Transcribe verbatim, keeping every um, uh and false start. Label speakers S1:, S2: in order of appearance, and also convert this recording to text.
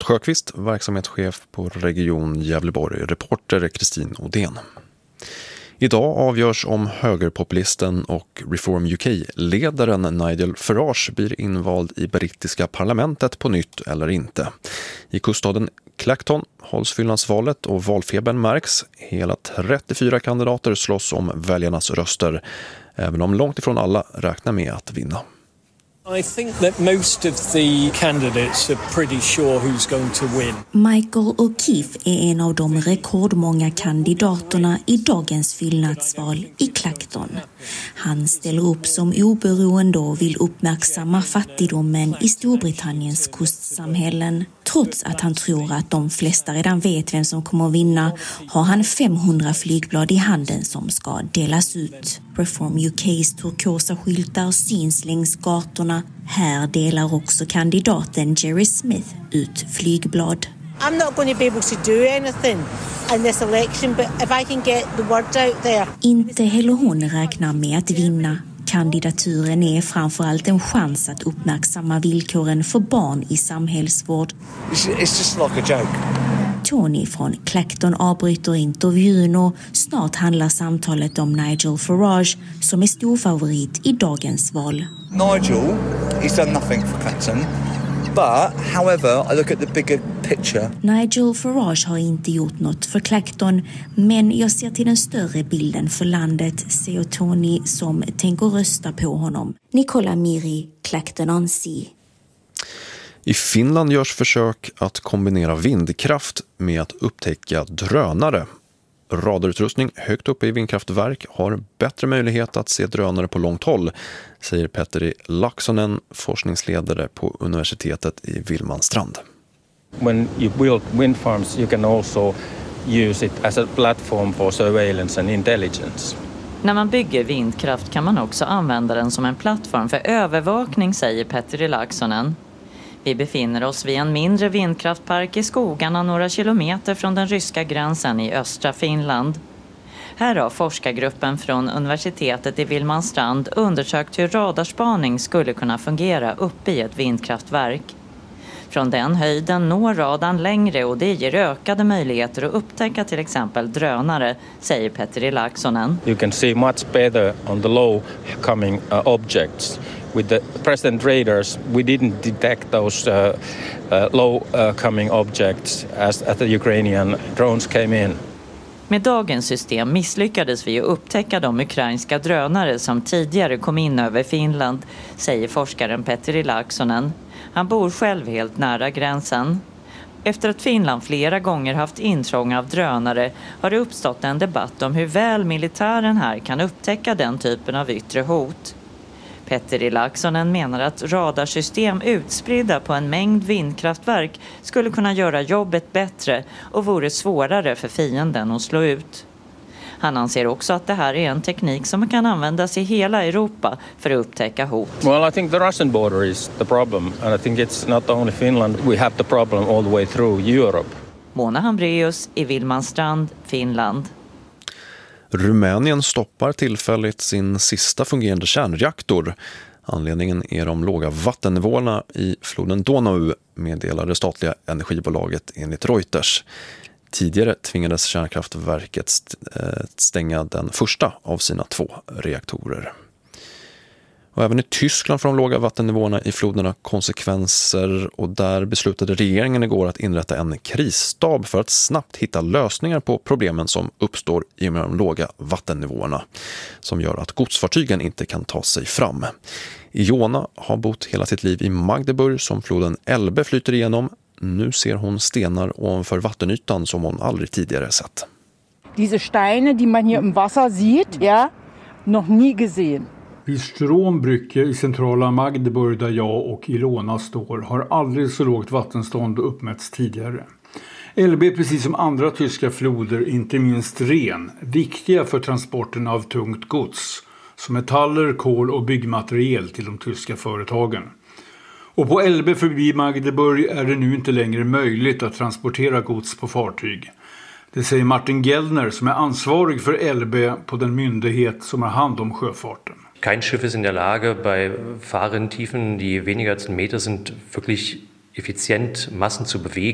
S1: Sjöqvist, verksamhetschef på Region Gävleborg, reporter Kristin Odén. Idag avgörs om högerpopulisten och Reform U K-ledaren Nigel Farage blir invald i brittiska parlamentet på nytt eller inte. I kuststaden Clacton hålls fyllnadsvalet och valfebern märks. Hela trettiofyra kandidater slåss om väljarnas röster, även om långt ifrån alla räknar med att vinna.
S2: I think that most of the candidates are pretty sure who's going to win.
S3: Michael O'Keefe är en av de rekordmånga kandidaterna i dagens fyllnadsval i Clacton. Han ställer upp som oberoende och vill uppmärksamma fattigdomen i Storbritanniens kustsamhällen. Trots att han tror att de flesta redan vet vem som kommer att vinna har han femhundra flygblad i handen som ska delas ut. Reform U K:s turkosa skyltar syns längs gatorna. Här delar också kandidaten Jerry Smith ut flygblad.
S4: I'm not going to be able to do anything in this election, but if I can get the word out there.
S3: Inte heller hon räknar med att vinna. Kandidaturen är framförallt en chans att uppmärksamma villkoren för barn i samhällsvård.
S2: It's just like a joke.
S3: Tony från Clacton avbryter intervjun och snart handlar samtalet om Nigel Farage som är stor favorit i dagens val.
S5: Nigel, he's done nothing for Clacton. But, however, I look at the bigger picture.
S3: Nigel Farage har inte gjort något för Clacton, men jag ser till den större bilden för landet, säger Tony som tänker rösta på honom. Nicola Miri, Clacton on Sea.
S1: I Finland görs försök att kombinera vindkraft med att upptäcka drönare. Radarutrustning högt uppe i vindkraftverk har bättre möjlighet att se drönare på långt håll, säger Petteri Laaksonen, forskningsledare på universitetet i Vilmanstrand.
S6: When you build wind farms, you can also use it as a platform for surveillance and intelligence.
S7: När man bygger vindkraft kan man också använda den som en plattform för övervakning, säger Petteri Laaksonen. Vi befinner oss vid en mindre vindkraftpark i skogarna några kilometer från den ryska gränsen i östra Finland. Här har forskargruppen från universitetet i Vilmanstrand undersökt hur radarspaning skulle kunna fungera uppe i ett vindkraftverk. Från den höjden når radarn längre och det ger ökade möjligheter att upptäcka till exempel drönare, säger Petteri Laaksonen.
S6: You can see much better on the low coming uh, objects. With the present radars, we didn't detect those uh, uh, low uh, coming objects as, as the Ukrainian drones came in.
S7: Med dagens system misslyckades vi att upptäcka de ukrainska drönare som tidigare kom in över Finland, säger forskaren Petteri Laaksonen. Han bor själv helt nära gränsen. Efter att Finland flera gånger haft intrång av drönare har det uppstått en debatt om hur väl militären här kan upptäcka den typen av yttre hot. Petteri Laaksonen menar att radarsystem utspridda på en mängd vindkraftverk skulle kunna göra jobbet bättre och vore svårare för fienden att slå ut. Han anser också att det här är en teknik som kan användas i hela Europa för att upptäcka hot.
S6: Well, I think the Russian border is the problem, and I think it's not only Finland. We have the problem all the way through Europe.
S7: Mona Hambreus i Vilmanstrand, Finland.
S1: Rumänien stoppar tillfälligt sin sista fungerande kärnreaktor. Anledningen är de låga vattennivåerna i floden Donau, meddelar det statliga energibolaget enligt Reuters. Tidigare tvingades kärnkraftverket stänga den första av sina två reaktorer. Och även i Tyskland får de låga vattennivåerna i floderna konsekvenser, och där beslutade regeringen igår att inrätta en krisstab för att snabbt hitta lösningar på problemen som uppstår i och med de låga vattennivåerna, som gör att godsfartygen inte kan ta sig fram. Iona har bott hela sitt liv i Magdeburg som floden Elbe flyter igenom. Nu ser hon stenar ovanför vattenytan som hon aldrig tidigare sett.
S8: Diese Steine, die man hier im Wasser sieht, ja, noch nie gesehen.
S9: Vid Strombrücke i centrala Magdeburg där jag och Ilona står har aldrig så lågt vattenstånd uppmätts tidigare. Elbe är precis som andra tyska floder inte minst ren, viktiga för transporten av tungt gods, som metaller, kol och byggmaterial till de tyska företagen. Och på Elbe förbi Magdeburg är det nu inte längre möjligt att transportera gods på fartyg. Det säger Martin Gellner som är ansvarig för Elbe på den myndighet som har hand om sjöfarten.
S10: Kein Schiff ist in der Lage, bei Fahrentiefen, die weniger als einen Meter sind, wirklich effizient Massen zu bewegen.